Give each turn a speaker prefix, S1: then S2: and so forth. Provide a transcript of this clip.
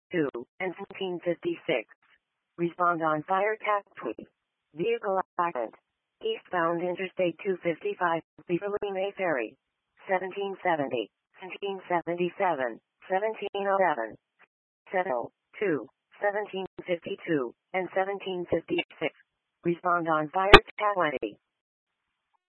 S1: 2, and 1756. Respond on fire taxi. Vehicle accident. Eastbound Interstate 255, Beverly May Ferry. 1770, 1777, 1711, 702, 1752, and 1756. Respond on fire taxi.